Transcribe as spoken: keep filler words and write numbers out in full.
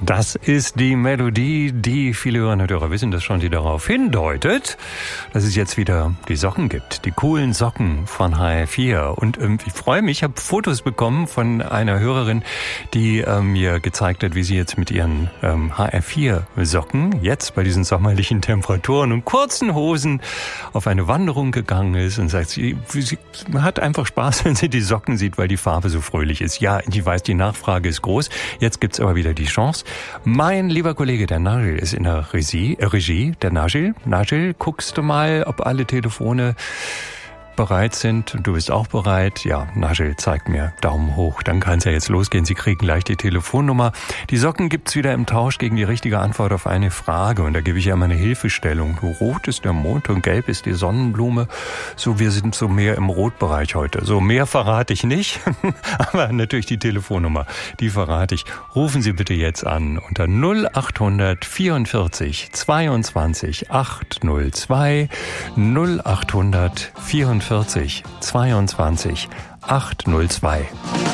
Das ist die Melodie, die viele Hörerinnen und Hörer wissen, das schon, die darauf hindeutet, dass es jetzt wieder die Socken gibt. Die coolen Socken von H R vier. Und ähm, ich freue mich, ich habe Fotos bekommen von einer Hörerin, die ähm, mir gezeigt hat, wie sie jetzt mit ihren ähm, H R vier Socken jetzt bei diesen sommerlichen Temperaturen und kurzen Hosen auf eine Wanderung gegangen ist und sagt, sie, sie hat einfach Spaß, wenn sie die Socken sieht, weil die Farbe so fröhlich ist. Ja, ich weiß, die Nachfrage ist groß. Jetzt gibt's aber wieder die Chance. Mein lieber Kollege, der Nagel, ist in der Regie. Äh, Regie. Der Nagel. Nagel, guckst du mal, ob alle Telefone bereit sind. Du bist auch bereit. Ja, Nagel zeigt mir Daumen hoch. Dann kann es ja jetzt losgehen. Sie kriegen gleich die Telefonnummer. Die Socken gibt's wieder im Tausch gegen die richtige Antwort auf eine Frage. Und da gebe ich ja immer eine Hilfestellung. Rot ist der Mond und gelb ist die Sonnenblume. So, wir sind so mehr im Rotbereich heute. So, mehr verrate ich nicht. Aber natürlich die Telefonnummer, die verrate ich. Rufen Sie bitte jetzt an unter null acht vierundvierzig zweiundzwanzig achthundertzwei null acht vierundvierzig zweiundzwanzig achthundertzwei.